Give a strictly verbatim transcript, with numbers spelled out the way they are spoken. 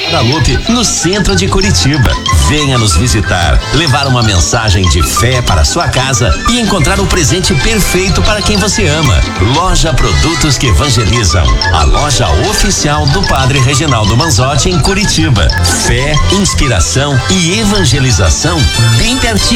Guadalupe, no centro de Curitiba. Venha nos visitar, levar uma mensagem de fé para sua casa e encontrar o presente perfeito para quem você ama. Loja Produtos que Evangelizam, a loja oficial do Padre Reginaldo Manzotti em Curitiba. Fé, inspiração e evangelização bem pertinho.